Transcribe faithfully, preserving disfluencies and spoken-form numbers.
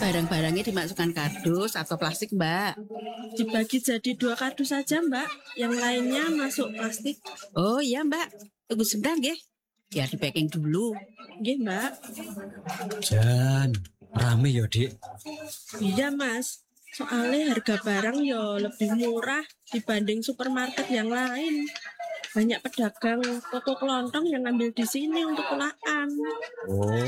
barang-barangnya dimasukkan kardus atau plastik, Mbak? Dibagi jadi dua kardus saja, Mbak. Yang lainnya masuk plastik. Oh iya, Mbak. Tunggu sebentar, nggih. Biar di packing dulu. Nggih, Mbak. Jan, rame ya, Dik. Iya, Mas. Soalnya harga barang yo lebih murah dibanding supermarket yang lain. Banyak pedagang toko kelontong yang ngambil di sini untuk olahan. Oh.